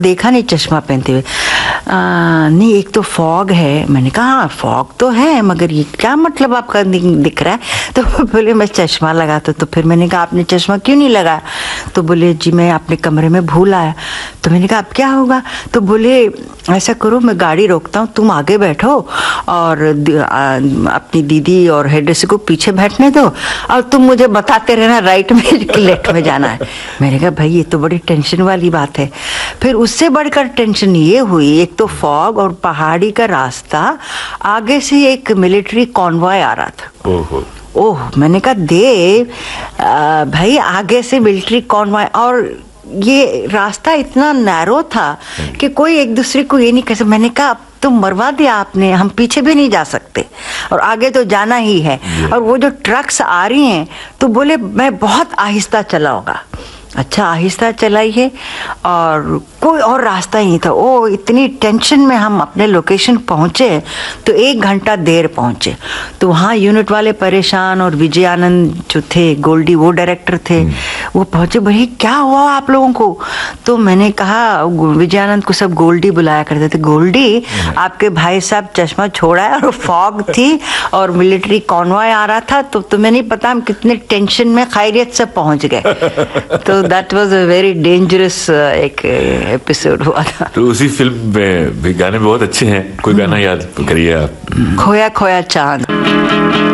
देखा नहीं चश्मा पहनते हुए। नहीं, एक तो फॉग है। मैंने कहा हाँ फॉग तो है, मगर ये क्या मतलब आपका दिख रहा है? तो बोले मैं चश्मा लगाता। तो फिर मैंने कहा आपने चश्मा क्यों नहीं लगाया? तो बोले जी मैं अपने कमरे में भूल आया। तो मैंने कहा अब क्या होगा? तो बोले ऐसा करो मैं गाड़ी रोकता हूँ, तुम आगे बैठो और अपनी दीदी और हेडरेस को पीछे बैठने दो और तुम मुझे बताते रहना राइट में कि लेफ्ट में जाना है। मैंने कहा भाई ये तो बड़ी टेंशन वाली बात है। फिर उससे बढ़कर टेंशन ये हुई, एक तो फॉग और पहाड़ी का रास्ता, आगे से एक मिलिट्री कॉन्वॉय आ रहा था। ओह मैंने कहा देव भाई आगे से मिलिट्री कॉन्वॉय, और ये रास्ता इतना नैरो था कि कोई एक दूसरे को ये नहीं कह सकता। मैंने कहा अब तो मरवा दिया आपने, हम पीछे भी नहीं जा सकते और आगे तो जाना ही है। और वो जो ट्रक्स आ रही हैं तो बोले मैं बहुत आहिस्ता चलाऊंगा। अच्छा आहिस्ता चलाइए, और कोई और रास्ता ही नहीं था। ओ इतनी टेंशन में हम अपने लोकेशन पहुंचे तो 1 घंटा देर पहुंचे। तो वहाँ यूनिट वाले परेशान, और विजय आनंद जो थे गोल्डी वो डायरेक्टर थे, वो पहुंचे भाई क्या हुआ आप लोगों को? तो मैंने कहा विजय आनंद को सब गोल्डी बुलाया करते थे, गोल्डी आपके भाई साहब चश्मा छोड़ा है और फॉग थी और मिलिट्री कॉन्वॉय आ रहा था, तो तुम्हें नहीं पता हम कितने टेंशन में खैरियत से पहुंच गए। तो that was a very dangerous एक एपिसोड हुआ था। तो उसी फिल्म में भी गाने बहुत अच्छे हैं, कोई गाना याद करिए आप? खोया खोया चांद।